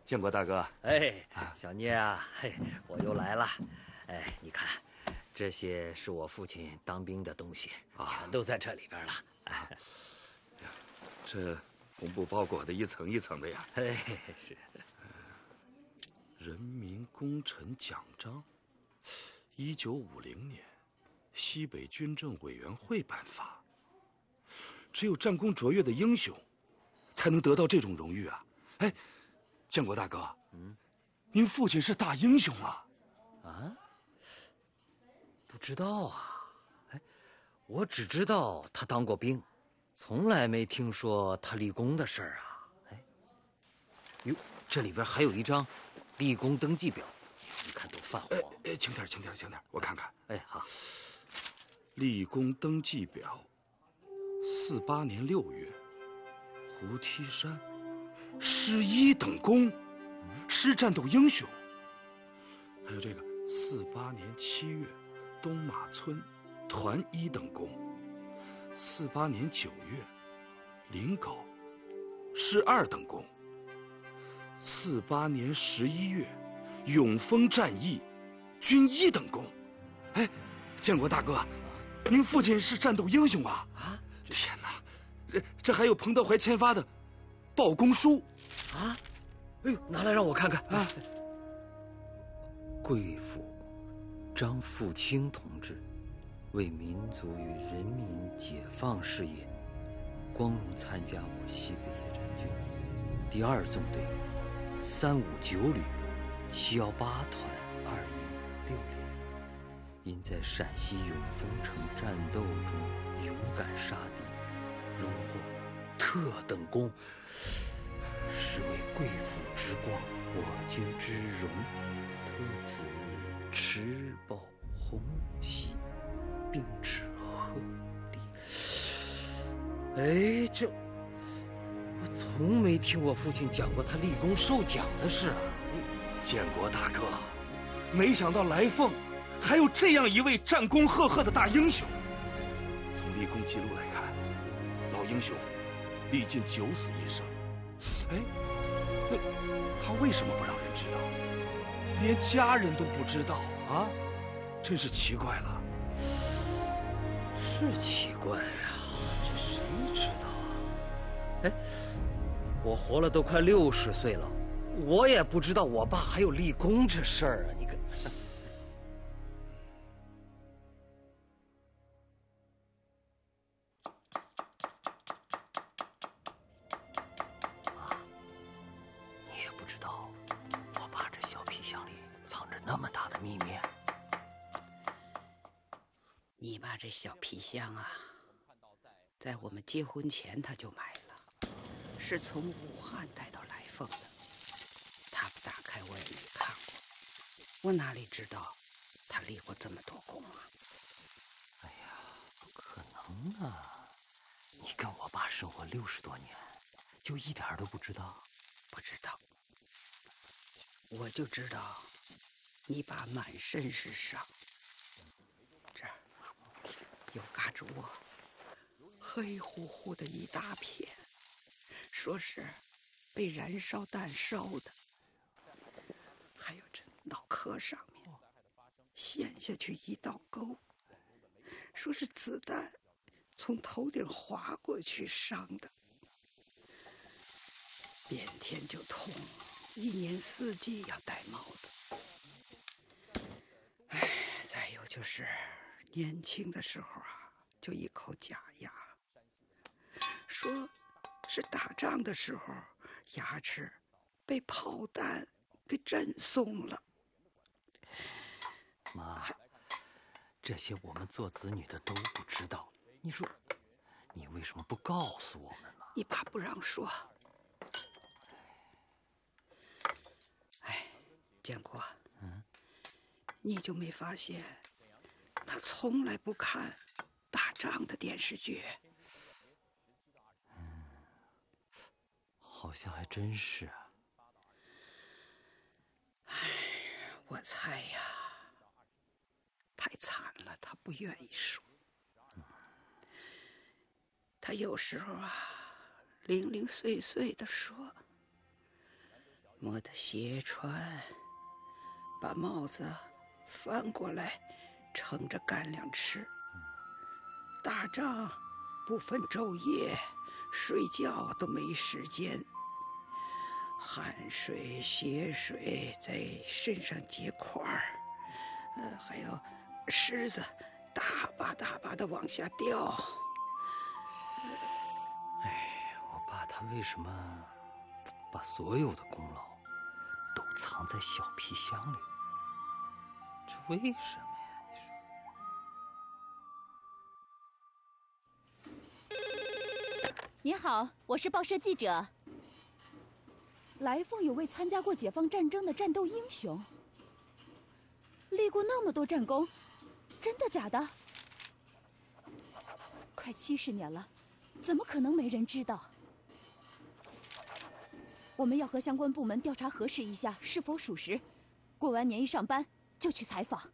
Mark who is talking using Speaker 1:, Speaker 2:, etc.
Speaker 1: 建国大哥。
Speaker 2: 哎，小聂啊，嘿，我又来了。哎，你看，这些是我父亲当兵的东西，全都在这里边了。哎，
Speaker 1: 这红布包裹的一层一层的呀。
Speaker 2: 哎，是。
Speaker 1: 人民功臣奖章，1950年，西北军政委员会颁发。只有战功卓越的英雄，才能得到这种荣誉啊！哎，建国大哥，您父亲是大英雄啊！
Speaker 2: 啊？不知道啊。哎，我只知道他当过兵，从来没听说他立功的事儿啊。哎，哟，这里边还有一张立功登记表，你看都泛黄。
Speaker 1: 轻点，我看看。
Speaker 2: 哎，好。
Speaker 1: 立功登记表，48年6月，胡梯山，师1等功，师战斗英雄。还有这个48年7月，东马村，团1等功。48年9月，临皋，师2等功。48年11月，永丰战役，军1等功。哎，建国大哥，您父亲是战斗英雄啊！啊，天哪，这还有彭德怀签发的报功书
Speaker 2: 啊！哎呦，拿来让我看看啊！贵府张富清同志为民族与人民解放事业，光荣参加我西北野战军第2纵队359旅718团2营6连，因在陕西永丰城战斗中勇敢杀敌，荣获特等功，是为贵府之光，我军之荣，特此持报红喜，并致贺礼。哎，这我从没听我父亲讲过他立功受奖的事啊！
Speaker 1: 建国大哥，没想到来凤还有这样一位战功赫赫的大英雄。从立功记录来看，老英雄历尽9死1生。哎，那他为什么不让人知道？连家人都不知道啊，真是奇怪了。
Speaker 2: 是奇怪啊，这谁知道啊？哎，我活了都快60岁了，我也不知道我爸还有立功这事儿啊！你看，妈，你也不知道我爸这小皮箱里藏着那么大的秘密。
Speaker 3: 你爸这小皮箱啊，在我们结婚前他就买了，是从武汉带到来凤的。他不打开我也没看过，我哪里知道他立过这么多功啊？
Speaker 2: 哎呀，不可能啊！你跟我爸生活60多年，就一点都不知道？
Speaker 3: 不知道，我就知道你爸满身是伤，这儿有嘎吱窝，黑乎乎的一大片，说是被燃烧弹烧的。还有这脑壳上面陷下去一道沟，说是子弹从头顶划过去伤的。变天就痛，一年4季要戴帽子。哎，再有就是年轻的时候啊，就一口假牙，说是打仗的时候牙齿被炮弹给震松了。
Speaker 2: 妈，这些我们做子女的都不知道，你说你为什么不告诉我们呢？
Speaker 3: 你爸不让说。哎，建国，你就没发现他从来不看打仗的电视剧？
Speaker 2: 好像还真是啊。
Speaker 3: 哎，我猜呀，太惨了，他不愿意说。他有时候啊，零零碎碎的说， 磨得斜穿，把帽子翻过来，撑着干粮吃。打仗不分昼夜，睡觉都没时间，汗水、血水在身上结块儿，还有虱子大把大把的往下掉。
Speaker 2: 我爸他为什么把所有的功劳都藏在小皮箱里？这为什么呀？你说。
Speaker 4: 您好，我是报社记者。来凤有位参加过解放战争的战斗英雄，立过那么多战功，真的假的？快70年了，怎么可能没人知道？我们要和相关部门调查核实一下是否属实，过完年一上班就去采访。